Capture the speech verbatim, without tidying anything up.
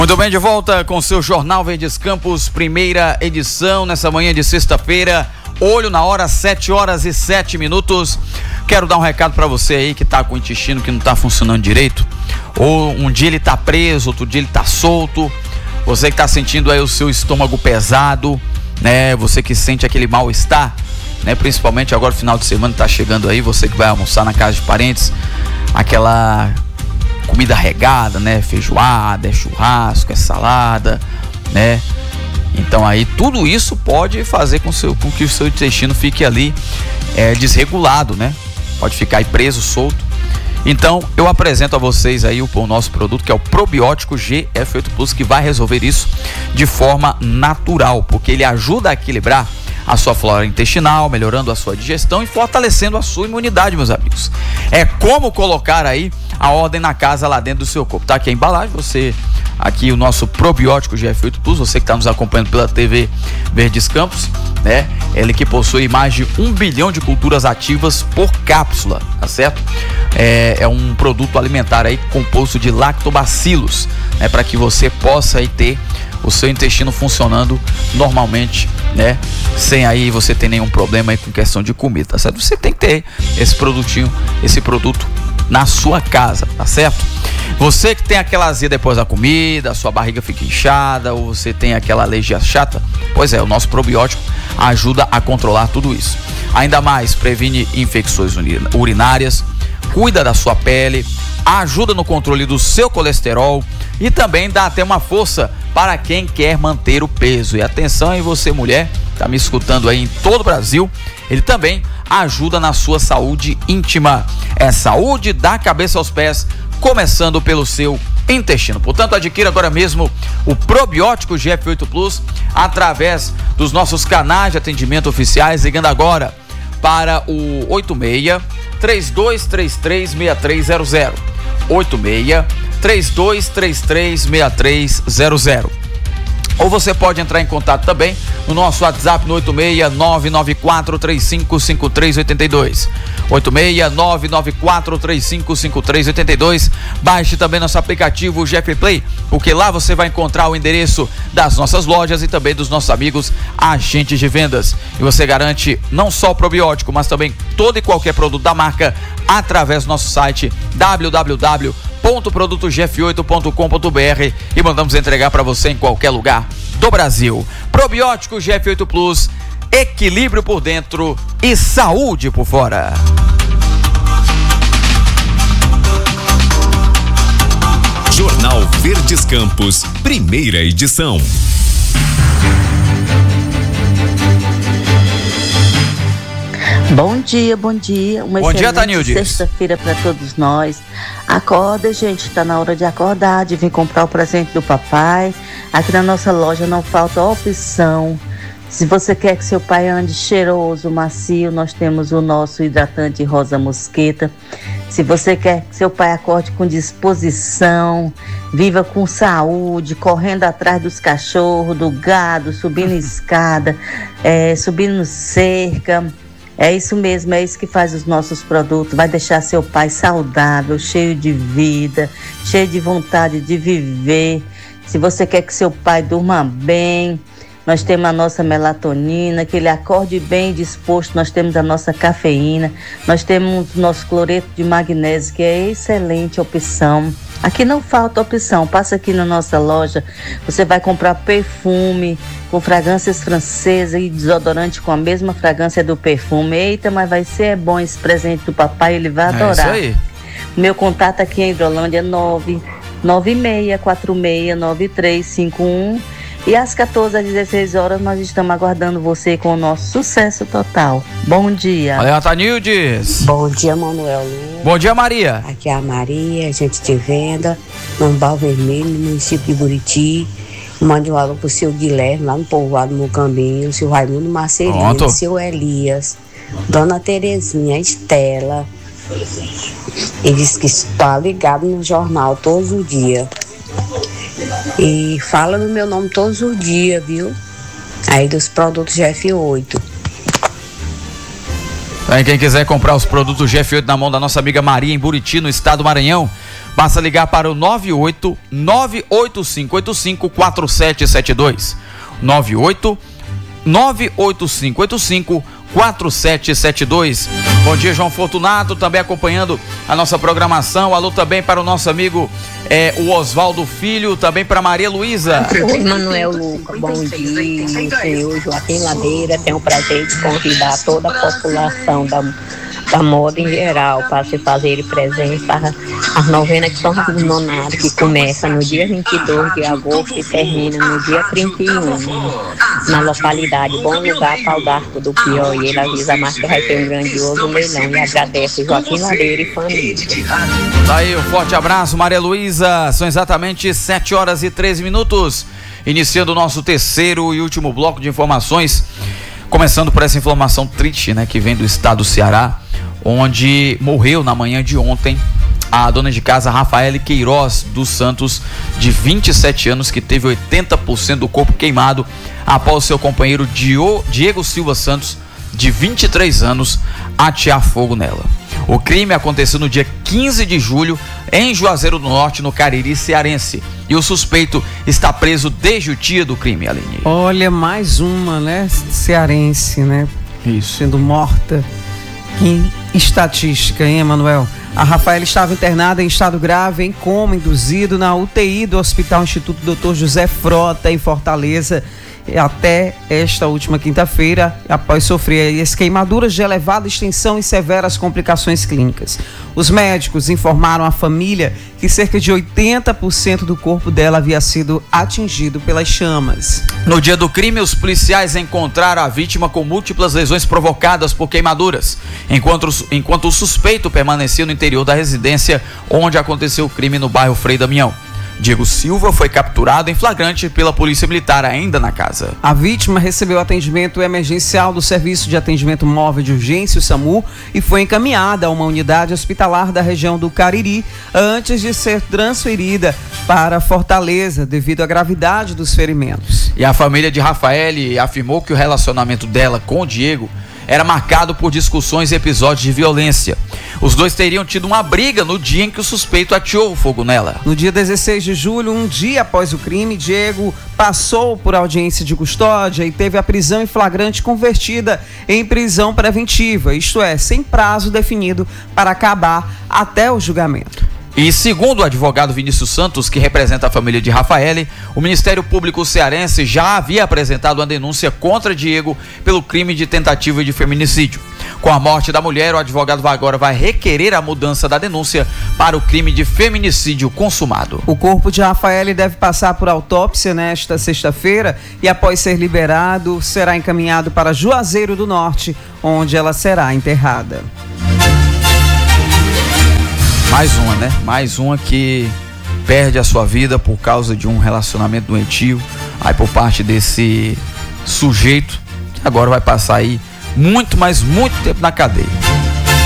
Muito bem, de volta com o seu Jornal Verdes Campos, primeira edição, nessa manhã de sexta-feira, olho na hora, sete horas e sete minutos. Quero dar um recado para você aí que tá com o intestino que não tá funcionando direito, ou um dia ele tá preso, outro dia ele tá solto, você que tá sentindo aí o seu estômago pesado, né, você que sente aquele mal-estar, né, principalmente agora final de semana tá chegando aí, você que vai almoçar na casa de parentes, aquela comida regada, né? Feijoada, é churrasco, é salada, né? Então aí tudo isso pode fazer com, seu, com que o seu intestino fique ali é, desregulado, né? Pode ficar aí preso, solto. Então eu apresento a vocês aí o, o nosso produto, que é o probiótico G F oito Plus, que vai resolver isso de forma natural, porque ele ajuda a equilibrar a sua flora intestinal, melhorando a sua digestão e fortalecendo a sua imunidade, meus amigos. É como colocar aí a ordem na casa lá dentro do seu corpo. Tá aqui a embalagem, você, aqui o nosso probiótico G F oito Plus, você que está nos acompanhando pela T V Verdes Campos, né? Ele que possui mais de um bilhão de culturas ativas por cápsula, tá certo? É, é um produto alimentar aí composto de lactobacilos, né? Para que você possa aí ter o seu intestino funcionando normalmente, né? Sem aí você ter nenhum problema aí com questão de comida, tá certo? Você tem que ter esse produtinho, esse produto na sua casa, tá certo? Você que tem aquela azia depois da comida, a sua barriga fica inchada, ou você tem aquela alergia chata, pois é, o nosso probiótico ajuda a controlar tudo isso. Ainda mais, previne infecções urinárias, cuida da sua pele, ajuda no controle do seu colesterol e também dá até uma força para quem quer manter o peso. E atenção aí, você mulher, tá me escutando aí em todo o Brasil, ele também ajuda na sua saúde íntima. É saúde da cabeça aos pés, começando pelo seu intestino. Portanto, adquira agora mesmo o probiótico G F oito Plus através dos nossos canais de atendimento oficiais, ligando agora para o oito seis, três dois três três, seis três zero zero. oito seis, três dois três três, seis três zero zero. Ou você pode entrar em contato também no nosso WhatsApp no oito seis nove nove quatro três cinco cinco três oito dois. oito seis nove nove quatro três cinco cinco três oito dois. Baixe também nosso aplicativo G F Play, porque lá você vai encontrar o endereço das nossas lojas e também dos nossos amigos agentes de vendas. E você garante não só o probiótico, mas também todo e qualquer produto da marca através do nosso site w w w ponto produto g f oito ponto com ponto b r e mandamos entregar para você em qualquer lugar do Brasil. Probiótico G F oito Plus, equilíbrio por dentro e saúde por fora. Jornal Verdes Campos, primeira edição. Bom dia, bom dia. Uma bom dia, Tanilde. Sexta-feira para todos nós. Acorda, gente, tá na hora de acordar, de vir comprar o presente do papai. Aqui na nossa loja não falta opção. Se você quer que seu pai ande cheiroso, macio, nós temos o nosso hidratante rosa mosqueta. Se você quer que seu pai acorde com disposição, viva com saúde, correndo atrás dos cachorros, do gado, subindo escada, é, subindo cerca. É isso mesmo, é isso que faz os nossos produtos. Vai deixar seu pai saudável, cheio de vida, cheio de vontade de viver. Se você quer que seu pai durma bem, nós temos a nossa melatonina, que ele acorde bem disposto. Nós temos a nossa cafeína, nós temos o nosso cloreto de magnésio, que é excelente opção. Aqui não falta opção, passa aqui na nossa loja, você vai comprar perfume com fragrâncias francesas e desodorante com a mesma fragrância do perfume. Eita, mas vai ser bom esse presente do papai, ele vai adorar. É isso aí. Meu contato aqui em Hidrolândia é nove nove seis quatro seis nove três cinco um e às quatorze às dezesseis horas nós estamos aguardando você com o nosso sucesso total. Bom dia. Valeu, Tanildes. Bom dia, Manuel. Bom dia, Maria. Aqui é a Maria, gente de venda, no Bar Vermelho, no município de Buriti. Mande um alô pro seu Guilherme, lá no povoado Mocambinho, o seu Raimundo Marcelino, o seu Elias, Dona Terezinha, Estela. Ele disse que está ligado no jornal todos os dias. E fala no meu nome todos os dias, viu? Aí dos produtos G F oito. Aí quem quiser comprar os produtos G F oito na mão da nossa amiga Maria em Buriti, no estado do Maranhão, Basta ligar para o nove oito nove oito cinco oito cinco quatro sete sete dois. nove oito nove oito cinco oito cinco quatro sete sete dois. Bom dia, João Fortunato, também acompanhando a nossa programação. Alô também para o nosso amigo é, o Oswaldo Filho, também para Maria Luísa. Oi, Manuel Luca, bom dia, senhor Joaquim Ladeira. Tenho o prazer de convidar toda a população da, da moda em geral para se fazer presente para as novenas de São Nonato, que começa no dia vinte e dois de agosto e termina no dia trinta e um, na localidade Bom Lugar, Pau d'Arco do Piauí. Ele avisa mais que vai ter um grandioso leilão e agradece Joaquim Ladeira e família. Tá aí, um forte abraço, Maria Luísa. São exatamente sete horas e treze minutos, iniciando o nosso terceiro e último bloco de informações, começando por essa informação triste, né, que vem do estado do Ceará, onde morreu na manhã de ontem a dona de casa Rafaele Queiroz dos Santos, de vinte e sete anos, que teve oitenta por cento do corpo queimado após seu companheiro Diego Silva Santos, de vinte e três anos, atear fogo nela. O crime aconteceu no dia quinze de julho em Juazeiro do Norte, no Cariri cearense, e o suspeito está preso desde o dia do crime, Aline. Olha, mais uma, né, cearense, né? Isso. Sendo morta. Que estatística, hein, Emanuel? A Rafaela estava internada em estado grave, em coma induzido, na U T I do Hospital Instituto doutor José Frota, em Fortaleza, até esta última quinta-feira, após sofrer as queimaduras de elevada extensão e severas complicações clínicas. Os médicos informaram à família que cerca de oitenta por cento do corpo dela havia sido atingido pelas chamas. No dia do crime, os policiais encontraram a vítima com múltiplas lesões provocadas por queimaduras, enquanto, enquanto o suspeito permanecia no interior da residência onde aconteceu o crime, no bairro Frei Damião. Diego Silva foi capturado em flagrante pela Polícia Militar ainda na casa. A vítima recebeu atendimento emergencial do Serviço de Atendimento Móvel de Urgência, o SAMU, e foi encaminhada a uma unidade hospitalar da região do Cariri antes de ser transferida para Fortaleza devido à gravidade dos ferimentos. E a família de Rafaele afirmou que o relacionamento dela com o Diego era marcado por discussões e episódios de violência. Os dois teriam tido uma briga no dia em que o suspeito ateou o fogo nela. No dia dezesseis de julho, um dia após o crime, Diego passou por audiência de custódia e teve a prisão em flagrante convertida em prisão preventiva, isto é, sem prazo definido para acabar até o julgamento. E segundo o advogado Vinícius Santos, que representa a família de Rafaele, o Ministério Público cearense já havia apresentado uma denúncia contra Diego pelo crime de tentativa de feminicídio. Com a morte da mulher, o advogado agora vai requerer a mudança da denúncia para o crime de feminicídio consumado. O corpo de Rafaele deve passar por autópsia nesta sexta-feira e, após ser liberado, será encaminhado para Juazeiro do Norte, onde ela será enterrada. Mais uma, né? Mais uma que perde a sua vida por causa de um relacionamento doentio, aí por parte desse sujeito, que agora vai passar aí muito, mas muito tempo na cadeia.